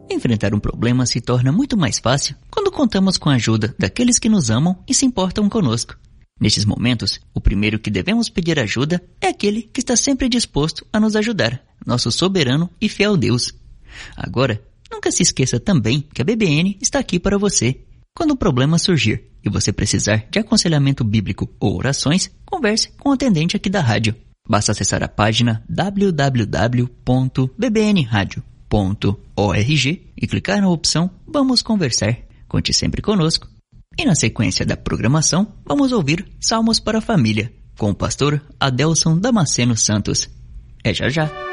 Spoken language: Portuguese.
Enfrentar um problema se torna muito mais fácil quando contamos com a ajuda daqueles que nos amam e se importam conosco. Nestes momentos, o primeiro que devemos pedir ajuda é aquele que está sempre disposto a nos ajudar, nosso soberano e fiel Deus. Agora, nunca se esqueça também que a BBN está aqui para você. Quando um problema surgir e você precisar de aconselhamento bíblico ou orações, converse com o atendente aqui da rádio. Basta acessar a página www.bbnradio.org e clicar na opção Vamos Conversar. Conte sempre conosco. E na sequência da programação, vamos ouvir Salmos para a Família, com o pastor Adelson Damasceno Santos. É já já!